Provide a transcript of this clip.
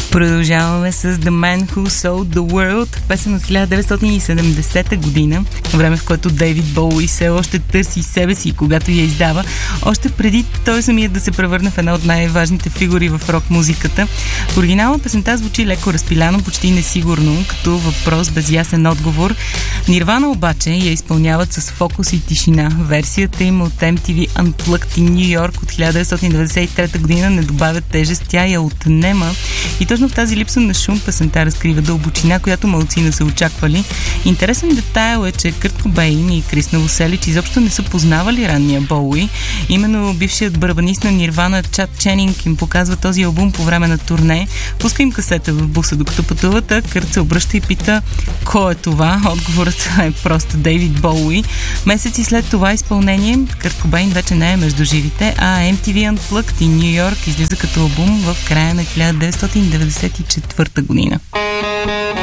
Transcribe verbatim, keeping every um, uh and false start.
Продължаваме с The Man Who Sold the World, песен от хиляда деветстотин и седемдесета година, време в което Дейвид Боуи все още търси себе си, когато я издава, още преди той самият да се превърне в една от най-важните фигури в рок-музиката. В оригинала песента звучи леко разпиляно, почти несигурно, като въпрос без ясен отговор. Нирвана обаче я изпълняват с фокус и тишина. Версията им от Ем Ти Ви Unplugged in New York от хиляда деветстотин деветдесет и трета година не добавя тежест, тя я отнема. И точно в тази липса на шум песента разкрива дълбочина, която малци не са очаквали. Интересен детайл е, че Кърт Кобейн и Крис Новоселич изобщо не са познавали ранния Боуи. Именно бившият барабанист на Нирвана Чад Ченинг им показва този албум по време на турне. Пуска им касета в буса докато пътуват, а Кърт се обръща и пита: кой е това? Отговорът е просто Дейвид Боуи. Месеци след това изпълнение Кърт Кобейн вече не е между живите, а Ем Ти Ви Unplugged in New York излиза като албум в края на хиляда деветстотин деветдесет и четвърта година.